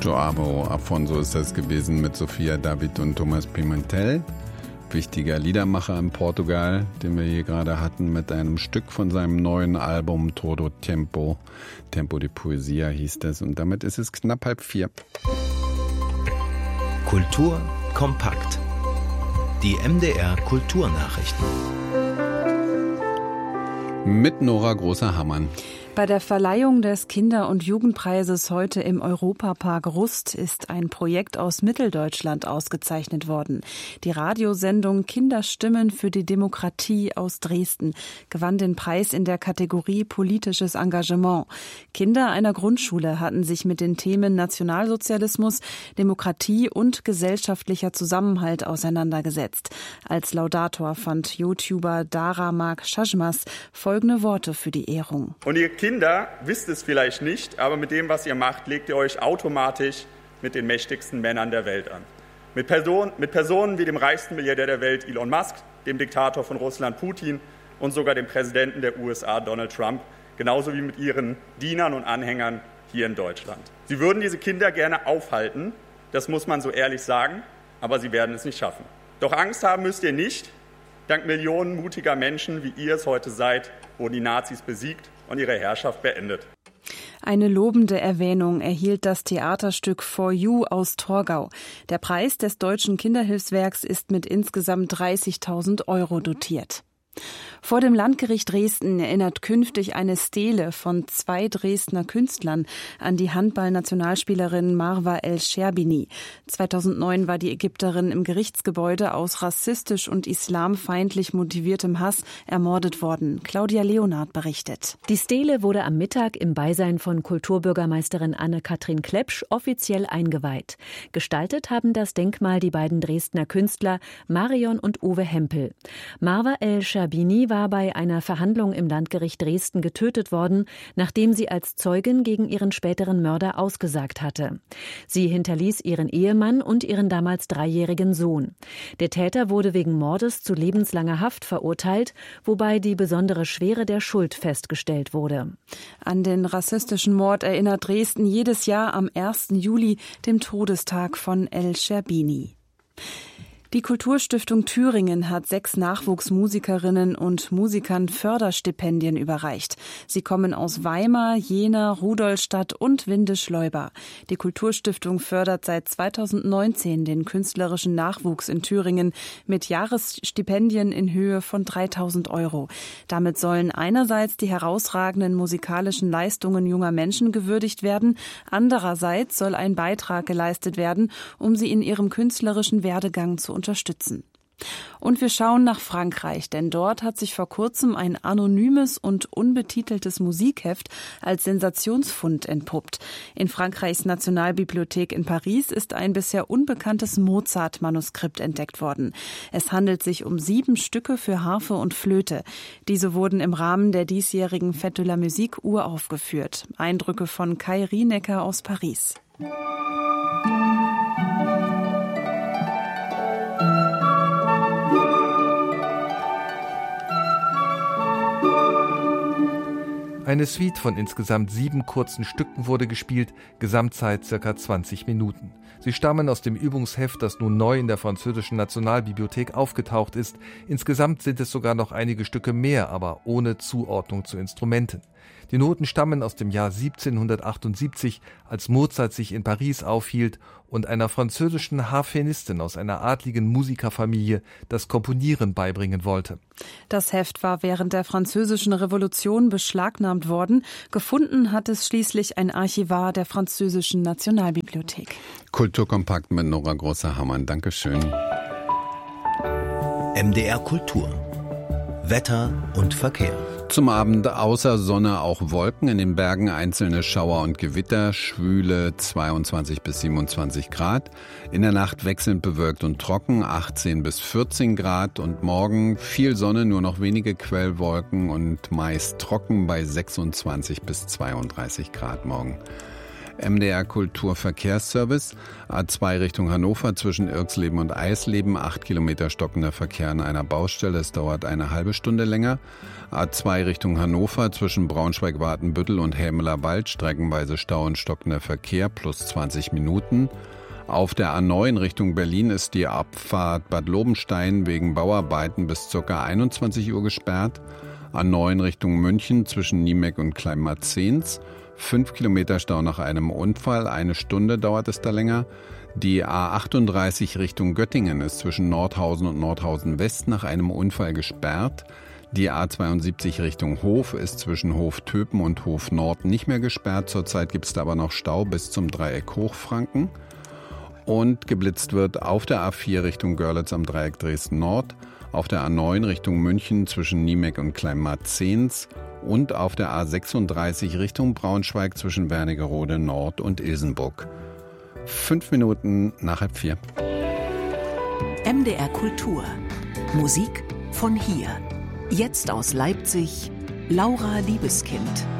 Joao Afonso ist das gewesen mit Sophia David und Thomas Pimentel. Wichtiger Liedermacher in Portugal, den wir hier gerade hatten, mit einem Stück von seinem neuen Album Todo Tempo. Tempo de Poesia hieß das. Und damit ist es knapp 3:30. Kultur kompakt. Die MDR Kulturnachrichten. Mit Nora Großer-Hammann. Bei der Verleihung des Kinder- und Jugendpreises heute im Europapark Rust ist ein Projekt aus Mitteldeutschland ausgezeichnet worden. Die Radiosendung Kinderstimmen für die Demokratie aus Dresden gewann den Preis in der Kategorie Politisches Engagement. Kinder einer Grundschule hatten sich mit den Themen Nationalsozialismus, Demokratie und gesellschaftlicher Zusammenhalt auseinandergesetzt. Als Laudator fand YouTuber Dara Mark Schajmas folgende Worte für die Ehrung. Und ihr Kinder wisst es vielleicht nicht, aber mit dem, was ihr macht, legt ihr euch automatisch mit den mächtigsten Männern der Welt an. Mit Personen wie dem reichsten Milliardär der Welt Elon Musk, dem Diktator von Russland Putin und sogar dem Präsidenten der USA Donald Trump, genauso wie mit ihren Dienern und Anhängern hier in Deutschland. Sie würden diese Kinder gerne aufhalten, das muss man so ehrlich sagen, aber sie werden es nicht schaffen. Doch Angst haben müsst ihr nicht. Dank Millionen mutiger Menschen, wie ihr es heute seid, wurden die Nazis besiegt und ihre Herrschaft beendet. Eine lobende Erwähnung erhielt das Theaterstück For You aus Torgau. Der Preis des Deutschen Kinderhilfswerks ist mit insgesamt 30.000 € dotiert. Vor dem Landgericht Dresden erinnert künftig eine Stele von 2 Dresdner Künstlern an die Handball-Nationalspielerin Marwa El-Sherbini. 2009 war die Ägypterin im Gerichtsgebäude aus rassistisch und islamfeindlich motiviertem Hass ermordet worden. Claudia Leonard berichtet. Die Stele wurde am Mittag im Beisein von Kulturbürgermeisterin Anne-Kathrin Klepsch offiziell eingeweiht. Gestaltet haben das Denkmal die beiden Dresdner Künstler Marion und Uwe Hempel. Marwa El-Sherbini war bei einer Verhandlung im Landgericht Dresden getötet worden, nachdem sie als Zeugin gegen ihren späteren Mörder ausgesagt hatte. Sie hinterließ ihren Ehemann und ihren damals 3-jährigen Sohn. Der Täter wurde wegen Mordes zu lebenslanger Haft verurteilt, wobei die besondere Schwere der Schuld festgestellt wurde. An den rassistischen Mord erinnert Dresden jedes Jahr am 1. Juli, dem Todestag von El-Sherbini. Die Kulturstiftung Thüringen hat 6 Nachwuchsmusikerinnen und Musikern Förderstipendien überreicht. Sie kommen aus Weimar, Jena, Rudolstadt und Windischleuba. Die Kulturstiftung fördert seit 2019 den künstlerischen Nachwuchs in Thüringen mit Jahresstipendien in Höhe von 3.000 €. Damit sollen einerseits die herausragenden musikalischen Leistungen junger Menschen gewürdigt werden, andererseits soll ein Beitrag geleistet werden, um sie in ihrem künstlerischen Werdegang zu unterstützen. Und wir schauen nach Frankreich, denn dort hat sich vor kurzem ein anonymes und unbetiteltes Musikheft als Sensationsfund entpuppt. In Frankreichs Nationalbibliothek in Paris ist ein bisher unbekanntes Mozart-Manuskript entdeckt worden. Es handelt sich um 7 Stücke für Harfe und Flöte. Diese wurden im Rahmen der diesjährigen Fête de la Musique uraufgeführt. Eindrücke von Kai Rienecker aus Paris. Eine Suite von insgesamt 7 kurzen Stücken wurde gespielt, Gesamtzeit ca. 20 Minuten. Sie stammen aus dem Übungsheft, das nun neu in der französischen Nationalbibliothek aufgetaucht ist. Insgesamt sind es sogar noch einige Stücke mehr, aber ohne Zuordnung zu Instrumenten. Die Noten stammen aus dem Jahr 1778, als Mozart sich in Paris aufhielt und einer französischen Harfenistin aus einer adligen Musikerfamilie das Komponieren beibringen wollte. Das Heft war während der Französischen Revolution beschlagnahmt worden. Gefunden hat es schließlich ein Archivar der französischen Nationalbibliothek. Kulturkompakt mit Nora Großer-Hammann. Dankeschön. MDR Kultur. Wetter und Verkehr. Zum Abend außer Sonne auch Wolken, in den Bergen einzelne Schauer und Gewitter, schwüle 22 bis 27 Grad. In der Nacht wechselnd bewölkt und trocken, 18 bis 14 Grad. Und morgen viel Sonne, nur noch wenige Quellwolken und meist trocken bei 26 bis 32 Grad morgen. MDR Kulturverkehrsservice, A2 Richtung Hannover zwischen Irxleben und Eisleben, 8 Kilometer stockender Verkehr an einer Baustelle, es dauert eine halbe Stunde länger. A2 Richtung Hannover zwischen Braunschweig-Watenbüttel und Hämeler Wald, streckenweise Stau und stockender Verkehr, plus 20 Minuten. Auf der A9 Richtung Berlin ist die Abfahrt Bad Lobenstein wegen Bauarbeiten bis ca. 21 Uhr gesperrt. A9 Richtung München zwischen Niemek und Kleinmarzens. 5 Kilometer Stau nach einem Unfall, 1 Stunde dauert es da länger. Die A38 Richtung Göttingen ist zwischen Nordhausen und Nordhausen West nach einem Unfall gesperrt. Die A72 Richtung Hof ist zwischen Hof-Töpen und Hof-Nord nicht mehr gesperrt. Zurzeit gibt es da aber noch Stau bis zum Dreieck Hochfranken. Und geblitzt wird auf der A4 Richtung Görlitz am Dreieck Dresden-Nord, auf der A9 Richtung München zwischen Niemek und Kleinmarzens und auf der A36 Richtung Braunschweig zwischen Wernigerode Nord und Ilsenburg. 5 Minuten nach 3:30. MDR Kultur. Musik von hier. Jetzt aus Leipzig, Laura Liebeskind.